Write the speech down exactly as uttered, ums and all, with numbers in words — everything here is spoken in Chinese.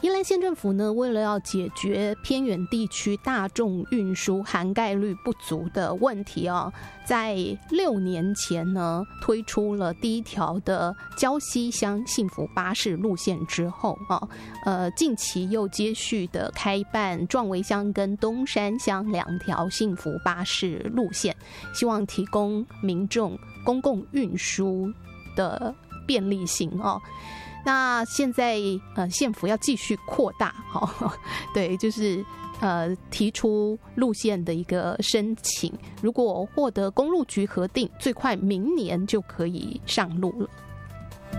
宜兰县政府呢，为了要解决偏远地区大众运输涵盖率不足的问题哦，在六年前呢，推出了第一条的礁溪乡幸福巴士路线之后哦，呃，近期又接续的开办壮围乡跟东山乡两条幸福巴士路线，希望提供民众公共运输的便利性哦。那现在呃，县府要继续扩大，哦，对，就是呃提出路线的一个申请，如果获得公路局核定，最快明年就可以上路了。